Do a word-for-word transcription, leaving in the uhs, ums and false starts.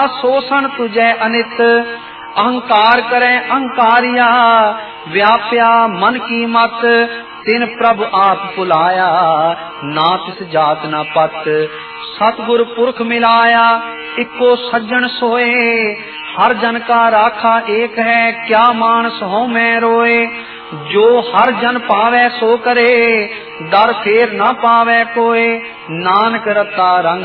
शोषण तुझे अनित, अहंकार करे अहंकारिया, व्याप्या मन की मत, तिन प्रभु आप बुलाया, ना तिस जात ना पत। सतगुर पुरख मिलाया, इको सज्जन सोए, हर जन का राखा एक है, क्या मानस हो मैं रोए। जो हर जन पावे सो करे, दर फेर न पावे कोय, नानक रता रंग